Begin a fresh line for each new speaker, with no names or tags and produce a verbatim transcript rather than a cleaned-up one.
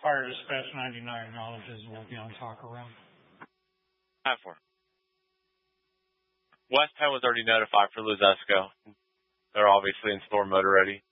Fire Dispatch ninety-nine acknowledges we'll be on talk around.
Time for it. West Penn was already notified for Luzesco. They're obviously in storm mode already.